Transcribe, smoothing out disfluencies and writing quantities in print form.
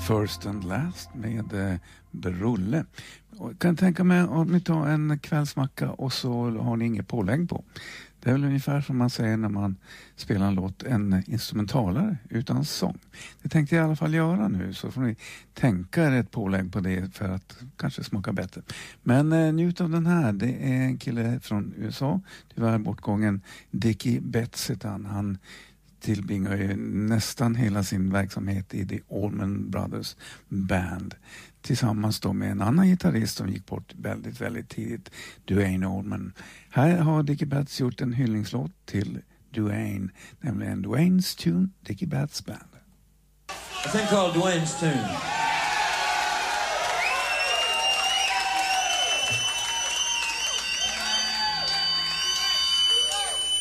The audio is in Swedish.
First and Last med Berulle. Och kan tänka mig om ni tar en kvällsmacka och så har ni inget pålägg på. Det är väl ungefär som man säger när man spelar en låt, en instrumentalare utan sång. Det tänkte jag i alla fall göra nu, så får ni tänka er ett pålägg på det för att kanske smaka bättre. Men njut av den här, det är en kille från USA, tyvärr bortgången Dickie Betts heter han. Han tillbringar ju nästan hela sin verksamhet i The Allman Brothers Band. Tillsammans då med en annan gitarrist som gick bort väldigt, väldigt tidigt, Duane Allman. Här har Dickie Betts gjort en hyllningslåt till Duane, nämligen Duane's Tune, Dickie Betts Band. A thing called Duane's Tune.